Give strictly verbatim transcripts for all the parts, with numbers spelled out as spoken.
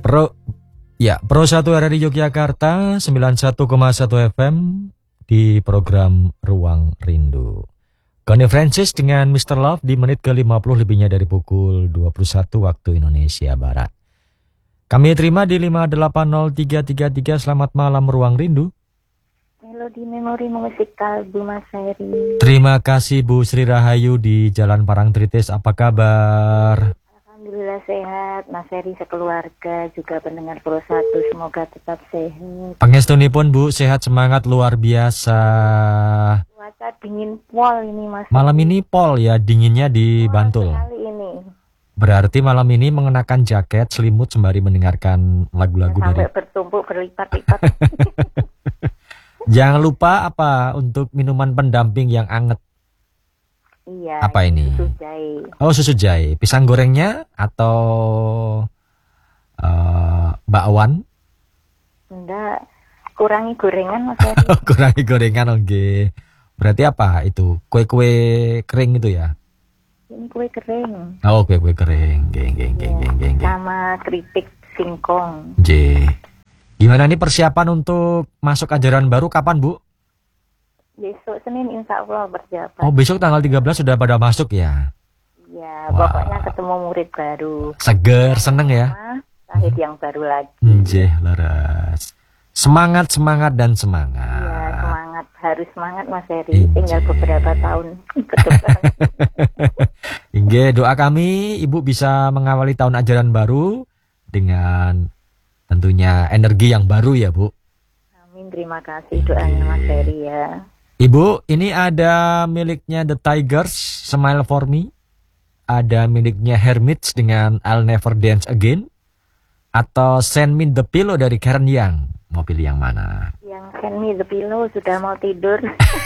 Pro ya, Pro satu R R I Yogyakarta sembilan puluh satu koma satu F M di program Ruang Rindu. Connie Francis dengan mister Love di menit ke lima puluh lebihnya dari pukul dua puluh satu waktu Indonesia Barat. Kami terima di lima delapan nol tiga tiga tiga. Selamat malam Ruang Rindu. Melodi memori musikal Bu Mas Heri. Terima kasih Bu Sri Rahayu di Jalan Parangtritis. Apa kabar? Alhamdulillah sehat, Mas Heri sekeluarga juga pendengar Pro satu semoga tetap sehat. Pangestunipun Bu, sehat semangat luar biasa. Cuaca dingin pol ini Mas. Malam ini pol ya, dinginnya di Pol Bantul. sekali ini. Berarti malam ini mengenakan jaket, selimut sembari mendengarkan lagu-lagu Ya, sampai dari. bertumpuk berlipat-lipat. Jangan lupa apa untuk minuman pendamping yang anget. Iya. Apa ini? Susu jahe. Oh, susu jahe. Pisang gorengnya atau uh, bakwan? Enggak, kurangi gorengan Mas Heri. Kurangi gorengan, oke. Okay. Berarti apa itu? Kue-kue kering itu ya? Ini kue kering. Oh, kue-kue kering. Geng, geng, geng, geng, geng, geng. Sama keripik singkong. J. Gimana nih persiapan untuk masuk ajaran baru kapan, Bu? Besok Senin insya Allah berjabat. Oh, besok tanggal tiga belas sudah pada masuk ya? Iya, Wah. pokoknya ketemu murid baru. Seger, seneng ya? Lahir yang baru lagi. Njeh, laras. Semangat, semangat, dan Iya, semangat. semangat. Harus semangat Mas Heri. Injih. Tinggal beberapa tahun ke depan. Inge, doa kami Ibu bisa mengawali tahun ajaran baru dengan tentunya energi yang baru ya, Bu. Amin, terima kasih doanya Mas Heri ya. Ibu, ini ada miliknya The Tigers, Smile For Me. Ada miliknya Hermits dengan I'll Never Dance Again. Atau Send Me The Pillow dari Karen Young. Mau pilih yang mana? Yang send me the pillow sudah mau tidur.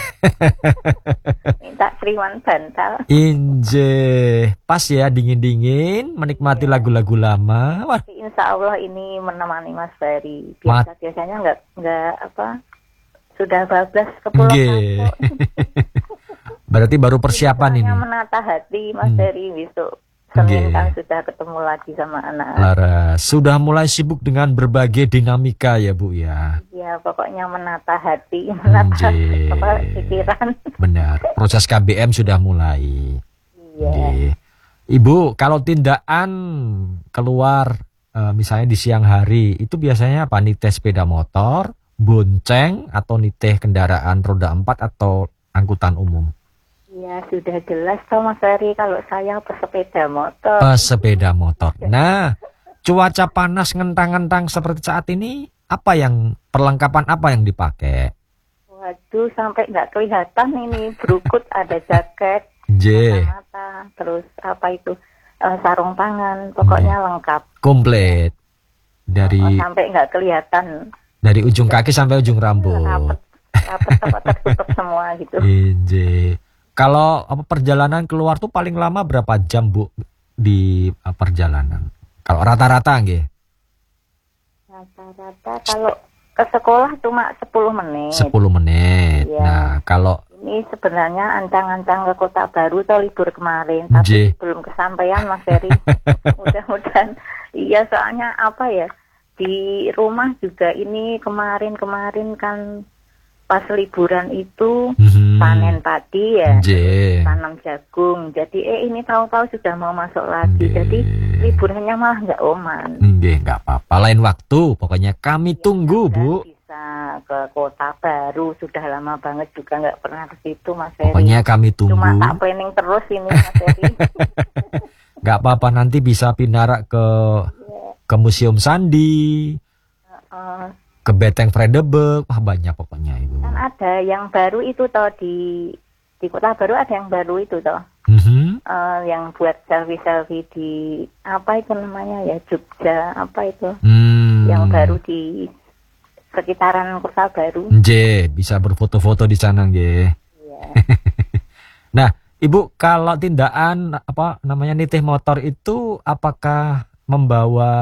Minta Sriwan bantal. Inje, pas ya dingin-dingin, menikmati lagu-lagu lama. Wah, Insya Allah ini menemani Mas Heri. Biasa biasanya nggak nggak apa sudah bablas ke pulau nggih. Kampung. Berarti baru persiapan ini. Soalnya menata hati Mas Hmm. Heri besok Senin Nggih. kan sudah ketemu lagi sama anak. Laras, sudah mulai sibuk dengan berbagai dinamika ya, Bu ya. Ya pokoknya menata hati, menata Nggih. apa pikiran. Benar, proses K B M sudah mulai. Iya. Nggih. Ibu, kalau tindakan keluar eh, misalnya di siang hari, itu biasanya apa? Niteh sepeda motor, bonceng, atau niteh kendaraan roda empat atau angkutan umum? Ya sudah jelas toh Mas Heri kalau saya pesepeda motor. Pesepeda motor. Nah, cuaca panas ngentang-ngentang seperti saat ini, apa yang perlengkapan apa yang dipakai? Waduh sampai nggak kelihatan ini berukut ada jaket, J, kacamata, terus apa itu eh, sarung tangan, pokoknya lengkap. komplit. Dari Oh, sampai nggak kelihatan. dari ujung kaki sampai ujung rambut. Rapet, rapet apa tertutup semua gitu. J. Kalau apa perjalanan keluar tuh paling lama berapa jam, Bu, di uh, perjalanan? Kalau rata-rata nggih? Rata-rata kalau ke sekolah cuma sepuluh menit. sepuluh menit. Iya. Nah, kalau Ini sebenarnya ancang-ancang ke Kota Baru atau libur kemarin, J. tapi belum kesampaian Mas Heri. Mudah-mudahan. Iya, soalnya apa ya? Di rumah juga ini kemarin-kemarin kan pas liburan itu Mhm. panen padi ya, J. tanam jagung. Jadi eh ini tahu-tahu sudah mau masuk lagi. Nggih. Jadi liburannya malah nggak oman. Nggih, nggak apa-apa. Lain waktu, pokoknya kami tunggu, Dan Bu. bisa ke Kota Baru, sudah lama banget juga nggak pernah ke situ Mas Heri. Pokoknya kami tunggu. Cuma tak planning terus ini Mas Heri. Nggak apa-apa, nanti bisa pindah ke ke Museum Sandi, Eh, ke Beteng Vredenburg. Wah, banyak pokoknya, Ibu. kan ada yang baru itu toh di di Kota Baru ada yang baru itu toh. Mhm. Eh, yang buat selfie-selfie di apa itu namanya ya Jogja apa itu Hmm. yang baru di sekitaran Kota Baru. J, bisa berfoto-foto di sana, nggih. Iya. Nah, Ibu, kalau tindakan apa namanya nitih motor itu apakah membawa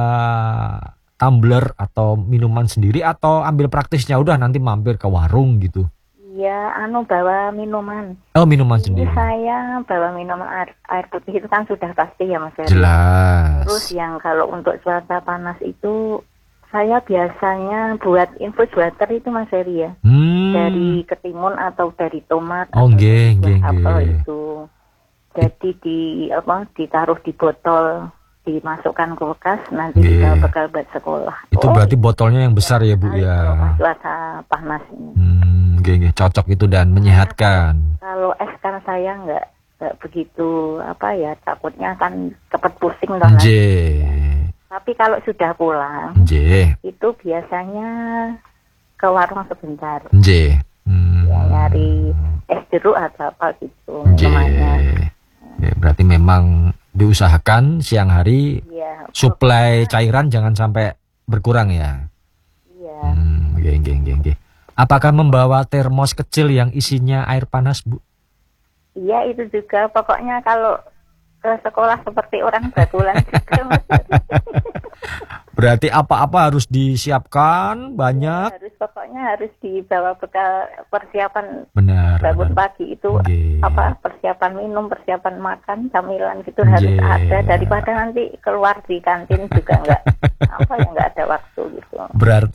tumbler atau minuman sendiri atau ambil praktisnya udah nanti mampir ke warung gitu? Ya, anu bawa minuman. Oh, minuman Ini sendiri. saya bawa minuman air, air putih itu kan sudah pasti ya Mas Heri. Jelas. Terus yang kalau untuk cuaca panas itu saya biasanya buat infus water itu Mas Heri ya. Hmm. Dari ketimun atau dari tomat Oh, atau nggih, buah nggih, apel nggih. itu. Jadi di apa ditaruh di botol, dimasukkan kulkas, nanti Nggih. kita bekal buat sekolah. Itu Oh, berarti botolnya yang besar ya, Bu sekali ya. kalau pas cuaca panas ini. Hmm, nggih, nggih, cocok itu dan menyehatkan. Kalau es kan saya nggak nggak begitu apa ya, takutnya kan cepet pusing toh nanti. Nggih. Tapi kalau sudah pulang Nggih. itu biasanya ke warung sebentar, Nggih. Hmm. ya, nyari es jeruk atau apa gitu Nggih. minumannya. Nggih, berarti memang diusahakan siang hari Iya. suplai cairan jangan sampai berkurang ya. Iya. Hmm, nggih, nggih, nggih, nggih. Apakah membawa termos kecil yang isinya air panas, Bu? Iya itu juga. Pokoknya kalau ke sekolah seperti orang batulan juga Mas. Berarti apa-apa harus disiapkan banyak. Harus pokoknya harus dibawa bekal persiapan Benar. bangun benar. pagi itu Nggih. apa persiapan minum, persiapan makan, camilan gitu harus Nggih. ada daripada nanti keluar di kantin juga enggak apa ya enggak ada waktu gitu. Berarti